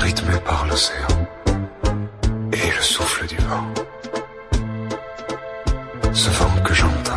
rythmé par l'océan et le souffle du vent. Ce vent que j'entends